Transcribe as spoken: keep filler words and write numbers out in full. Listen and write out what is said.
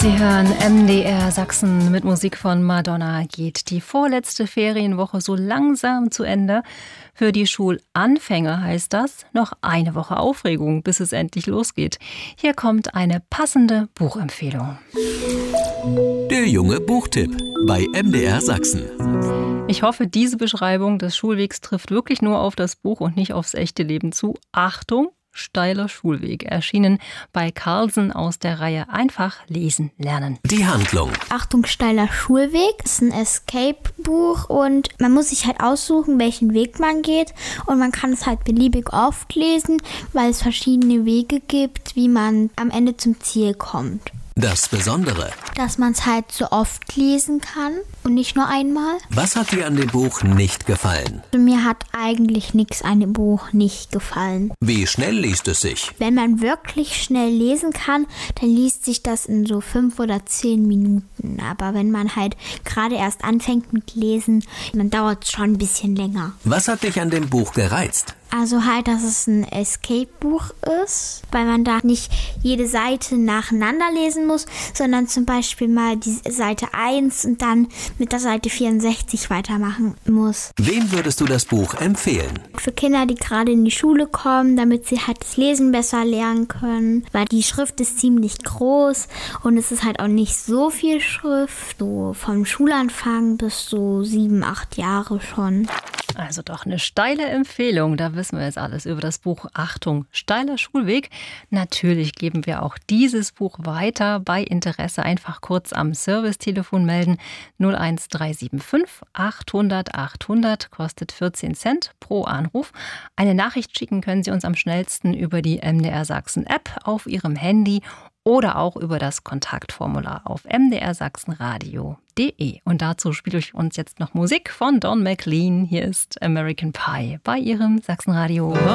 Sie hören M D R Sachsen mit Musik von Madonna. Geht die vorletzte Ferienwoche so langsam zu Ende. Für die Schulanfänger heißt das noch eine Woche Aufregung, bis es endlich losgeht. Hier kommt eine passende Buchempfehlung. Der junge Buchtipp bei M D R Sachsen. Ich hoffe, diese Beschreibung des Schulwegs trifft wirklich nur auf das Buch und nicht aufs echte Leben zu. Achtung! Steiler Schulweg, erschienen bei Carlsen aus der Reihe Einfach lesen lernen. Die Handlung. Achtung, steiler Schulweg ist ein Escape-Buch und man muss sich halt aussuchen, welchen Weg man geht und man kann es halt beliebig oft lesen, weil es verschiedene Wege gibt, wie man am Ende zum Ziel kommt. Das Besondere. Dass man es halt so oft lesen kann und nicht nur einmal. Was hat dir an dem Buch nicht gefallen? Mir hat eigentlich nichts an dem Buch nicht gefallen. Wie schnell liest es sich? Wenn man wirklich schnell lesen kann, dann liest sich das in so fünf oder zehn Minuten. Aber wenn man halt gerade erst anfängt mit Lesen, dann dauert es schon ein bisschen länger. Was hat dich an dem Buch gereizt? Also halt, dass es ein Escape-Buch ist, weil man da nicht jede Seite nacheinander lesen muss, sondern zum Beispiel mal die Seite eins und dann mit der Seite vierundsechzig weitermachen muss. Wem würdest du das Buch empfehlen? Für Kinder, die gerade in die Schule kommen, damit sie halt das Lesen besser lernen können, weil die Schrift ist ziemlich groß und es ist halt auch nicht so viel Schrift, so vom Schulanfang bis so sieben, acht Jahre schon. Also doch eine steile Empfehlung. Da wissen wir jetzt alles über das Buch Achtung, steiler Schulweg. Natürlich geben wir auch dieses Buch weiter. Bei Interesse einfach kurz am Servicetelefon melden. null eins drei sieben fünf achthundert achthundert kostet vierzehn Cent pro Anruf. Eine Nachricht schicken können Sie uns am schnellsten über die M D R Sachsen App auf Ihrem Handy oder auch über das Kontaktformular auf m d r sachsenradio punkt de. Und dazu spiele ich uns jetzt noch Musik von Don McLean. Hier ist American Pie bei Ihrem Sachsenradio.